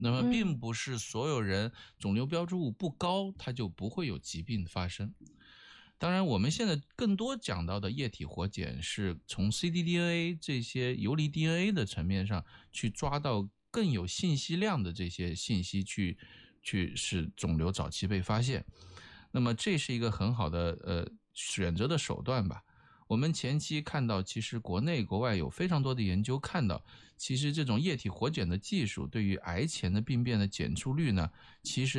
那么并不是所有人肿瘤标志物不高，它就不会有疾病发生。当然我们现在更多讲到的液体活检是从 cDNA 这些游离 DNA 的层面上去抓到更有信息量的这些信息，去使肿瘤早期被发现。那么这是一个很好的选择的手段吧。我们前期看到，其实国内国外有非常多的研究看到，其实这种液体活检的技术对于癌前的病变的检出率呢，其实